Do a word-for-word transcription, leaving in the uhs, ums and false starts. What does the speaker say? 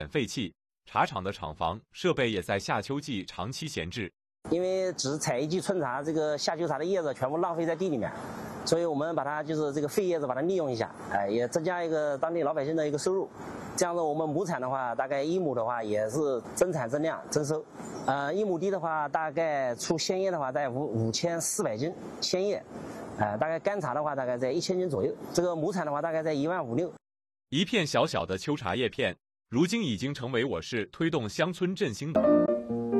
废弃，茶厂的厂房设备也在夏秋季长期闲置。 因为只采一季春茶，这个夏秋茶的叶子全部浪费在地里面，所以我们把它就是这个废叶子把它利用一下，哎，也增加一个当地老百姓的一个收入。这样子我们亩产的话，大概一亩的话也是增产增量增收。呃，一亩地的话，大概出鲜叶的话在五五千四百斤鲜叶，呃，大概干茶的话大概在一千斤左右。这个亩产的话大概在一万五六。 一片小小的秋茶叶片，如今已经成为我市推动乡村振兴的。